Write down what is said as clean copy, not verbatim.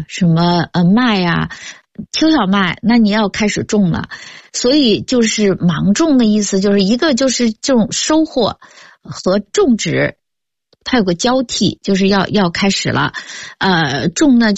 什么麦呀、秋小麦，那你要开始种了。所以就是芒种的意思，就是一个就是这种收获和种植它有个交替，就是要开始了。种呢